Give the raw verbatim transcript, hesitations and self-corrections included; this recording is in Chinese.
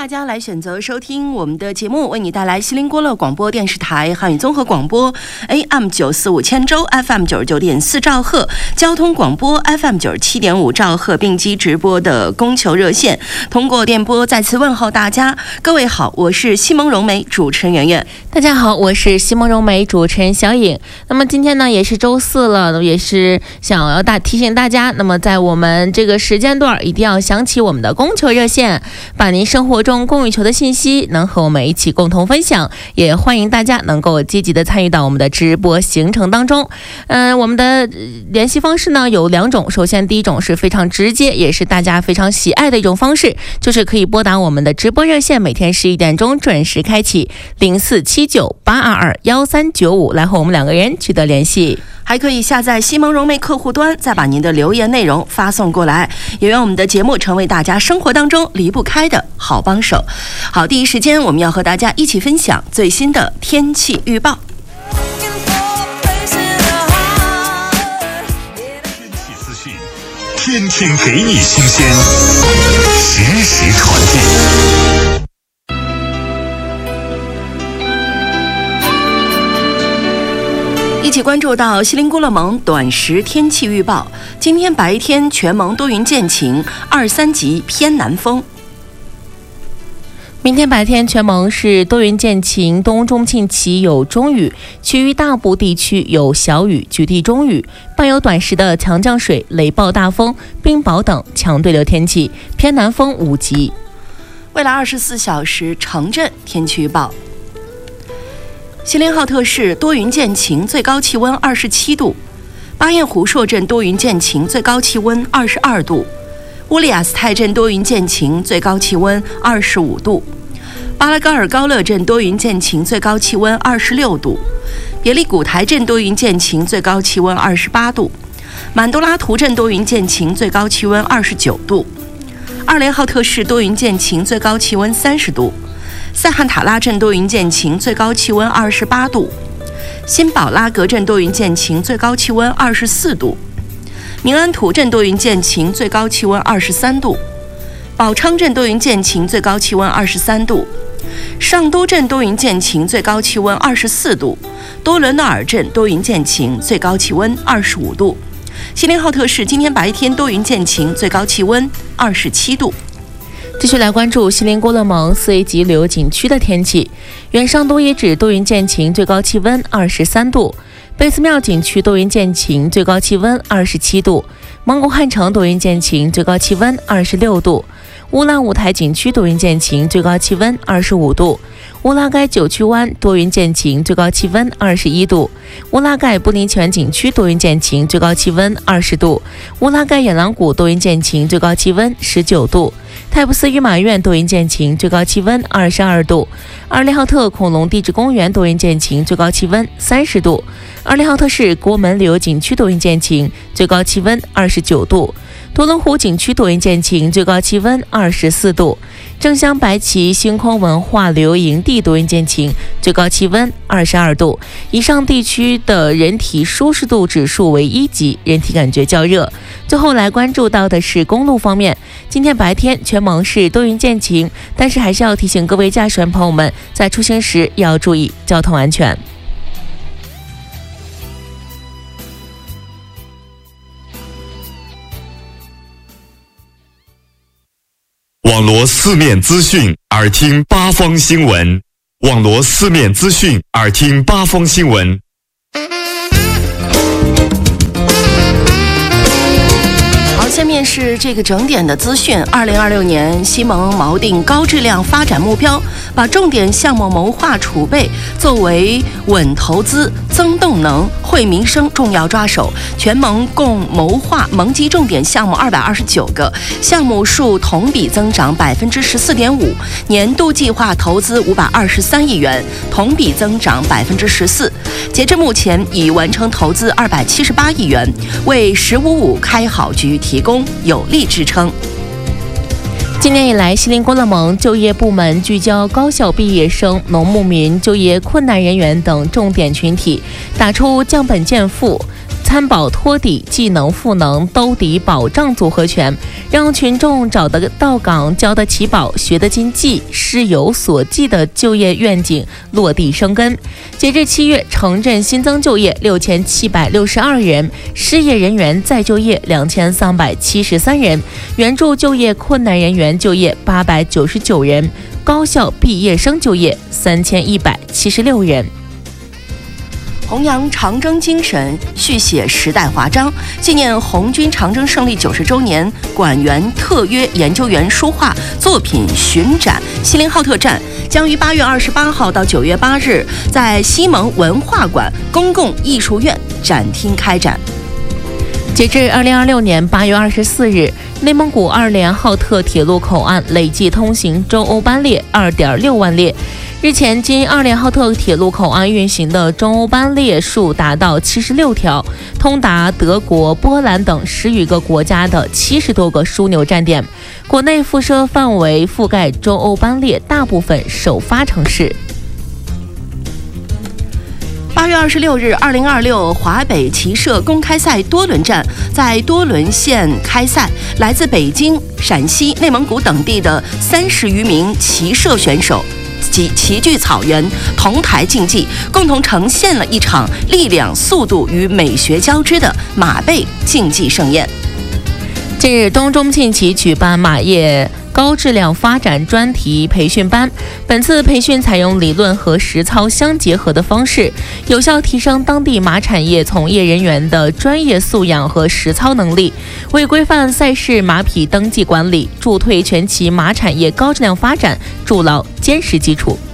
大家来选择收听我们的节目，为你带来锡林郭勒广播电视台汉语综合广播 A M 九四五千州 F M 九十九点四兆赫，交通广播 F M 九十七点五兆赫并机直播的供求热线。通过电波再次问候大家，各位好，我是西蒙融媒主持人圆圆。 大家好，我是西蒙融媒主持人小颖。那么今天呢也是周四了，也是想要大提醒大家，那么在我们这个时间段一定要想起我们的供求热线，把您生活中供与求的信息能和我们一起共同分享，也欢迎大家能够积极的参与到我们的直播行程当中。嗯、呃，我们的联系方式呢有两种，首先第一种是非常直接，也是大家非常喜爱的一种方式，就是可以拨打我们的直播热线，每天十一点钟准时开启零四七九八二二幺三九五，来和我们两个人取得联系。 还可以下载西蒙融媒客户端，再把您的留言内容发送过来，也愿我们的节目成为大家生活当中离不开的好帮手。好，第一时间我们要和大家一起分享最新的天气预报。 天气资讯，天天给你新鲜，实时传递。 一起关注到锡林郭勒盟短时天气预报。今天白天全盟多云见晴，二三级偏南风。 明天白天全盟是多云见晴，东中近期有中雨，其余大部地区有小雨，局地中雨，伴有短时的强降水、雷暴大风、冰雹等强对流天气，偏南风五级。 未来二十四小时城镇天气预报。锡林浩特市多云见晴，最高气温二十七度；巴彦湖硕镇多云见晴，最高气温二十二度；乌里雅斯泰镇多云见晴，最高气温二十五度；巴拉高尔高勒镇多云见晴，最高气温二十六度；别利古台镇多云见晴，最高气温二十八度；满多拉图镇多云见晴，最高气温二十九度；二连浩特市多云见晴，最高气温三十度；塞罕塔拉镇多云见晴，最高气温二十八度；辛宝拉格镇多云见晴，最高气温二十四度；明安图镇多云见晴，最高气温二十三度；宝昌镇多云见晴，最高气温二十三度；上都镇多云见晴，最高气温二十四度；多伦诺尔镇多云见晴，最高气温二十五度。锡林浩特市今天白天多云见晴，最高气温二十七度。 继续来关注锡林郭勒盟四 A 级旅游景区的天气。原上都遗址多云见晴，最高气温二十三度；贝斯庙景区多云见晴，最高气温二十七度；蒙古汉城多云见晴，最高气温二十六度；乌兰舞台景区多云见晴，最高气温二十五度；乌拉盖九曲湾多云见晴，最高气温二十一度；乌拉盖布林泉景区多云见晴，最高气温二十度；乌拉盖野狼谷多云见晴，最高气温十九度；泰布斯御马院多云见晴，最高气温二十二度；二利浩特恐龙地质公园多云见晴，最高气温三十度；二利浩特市国门旅游景区多云见晴，最高气温二十九度；多伦湖景区多云见晴，最高气温二十四度；正乡白旗星空文化旅游营地多云见晴，最高气温二十二度。以上地区的人体舒适度指数为一级，人体感觉较热。最后来关注到的是公路方面，今天白天全盟是多云见晴，但是还是要提醒各位驾驶员朋友们，在出行时要注意交通安全。 网罗四面资讯，耳听八方新闻。网罗四面资讯，耳听八方新闻。 下面是这个整点的资讯。二零二六年，西盟锚定高质量发展目标，把重点项目谋划储备作为稳投资、增动能、惠民生重要抓手。全盟共谋划盟级重点项目二百二十九个，项目数同比增长百分之十四点五，年度计划投资五百二十三亿元，同比增长百分之十四。截至目前，已完成投资二百七十八亿元，为“十五五”开好局提供有力支撑。 今年以来，锡林郭勒盟就业部门聚焦高校毕业生、农牧民、就业困难人员等重点群体，打出降本减负、 参保托底、技能赋能、兜底保障组合拳，让群众找得到岗、交得起保、学得进技、师有所寄的就业愿景落地生根。截至七月，城镇新增就业六千七百六十二人，失业人员再就业两千三百七十三人，援助就业困难人员就业八百九十九人，高校毕业生就业三千一百七十六人。 弘扬长征精神，续写时代华章，纪念红军长征胜利九十周年，馆员特约研究员书画作品巡展锡林浩特站将于八月二十八号到九月八日在西蒙文化馆公共艺术院展厅开展。 截至二零二六年八月二十四日，内蒙古二连浩特铁路口岸累计通行中欧班列二点六万列。日前，经二连浩特铁路口岸运行的中欧班列数达到七十六条，通达德国、波兰等十余个国家的七十多个枢纽站点。国内辐射范围覆盖中欧班列大部分首发城市。 八月二十六日，二零二六华北骑射公开赛多轮战在多伦县开赛，来自北京、陕西、内蒙古等地的三十余名骑射选手及齐聚草原，同台竞技，共同呈现了一场力量、速度与美学交织的马背竞技盛宴。 近日，东中庆旗举办马业高质量发展专题培训班，本次培训采用理论和实操相结合的方式，有效提升当地马产业从业人员的专业素养和实操能力，为规范赛事马匹登记管理、助推全旗马产业高质量发展筑牢坚实基础。